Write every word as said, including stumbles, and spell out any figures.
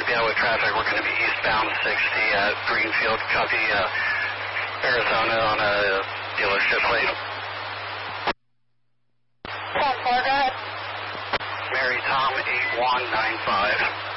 out with traffic. We're going to be eastbound sixty at Greenfield. Copy uh, Arizona on a dealership lane. Tom, go ahead. Mary Tom eight one nine five.